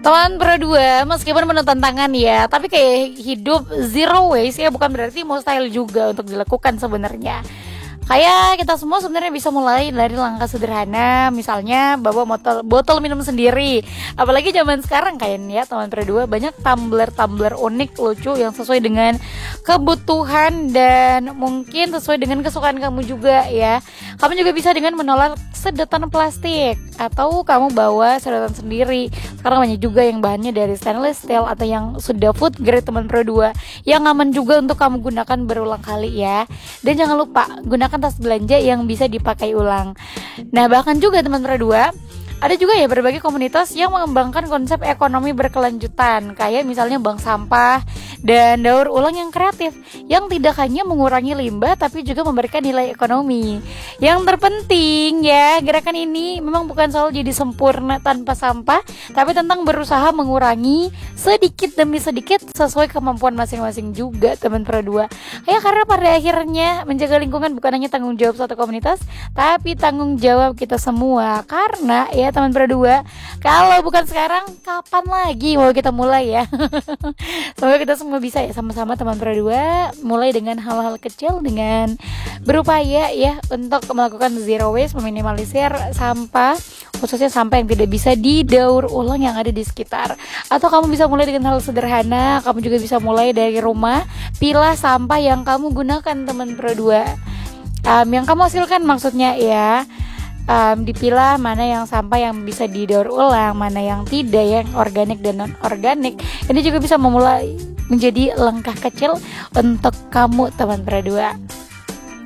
Teman berdua, meskipun penuh tantangan ya, tapi kayak hidup zero waste ya bukan berarti mustahil juga untuk dilakukan sebenarnya. Kayak kita semua sebenarnya bisa mulai dari langkah sederhana, misalnya bawa botol minum sendiri. Apalagi zaman sekarang kayaknya ya teman berdua banyak tumbler unik lucu yang sesuai dengan kebutuhan dan mungkin sesuai dengan kesukaan kamu juga ya. Kamu juga bisa dengan menolak sedotan plastik atau kamu bawa sedotan sendiri. Sekarang banyak juga yang bahannya dari stainless steel atau yang sudah food grade teman berdua, yang aman juga untuk kamu gunakan berulang kali ya. Dan jangan lupa gunakan tas belanja yang bisa dipakai ulang. Nah bahkan juga teman berdua, ada juga ya berbagai komunitas yang mengembangkan konsep ekonomi berkelanjutan, kayak misalnya bank sampah dan daur ulang yang kreatif, yang tidak hanya mengurangi limbah tapi juga memberikan nilai ekonomi. Yang terpenting ya, gerakan ini memang bukan soal jadi sempurna tanpa sampah, tapi tentang berusaha mengurangi sedikit demi sedikit sesuai kemampuan masing-masing juga teman berdua. Ya karena pada akhirnya menjaga lingkungan bukan hanya tanggung jawab satu komunitas, tapi tanggung jawab kita semua. Karena ya teman berdua, kalau bukan sekarang kapan lagi mau kita mulai ya. Semoga kita semua bisa ya sama-sama teman berdua mulai dengan hal-hal kecil, dengan berupaya ya untuk melakukan zero waste, meminimalisir sampah, khususnya sampah yang tidak bisa didaur ulang yang ada di sekitar. Atau kamu bisa mulai dengan hal sederhana, kamu juga bisa mulai dari rumah, pilah sampah yang kamu gunakan teman berdua, yang kamu hasilkan maksudnya ya. Dipilah mana yang sampah yang bisa didaur ulang, mana yang tidak, yang organik dan non organik. Ini juga bisa memulai menjadi langkah kecil untuk kamu teman berdua.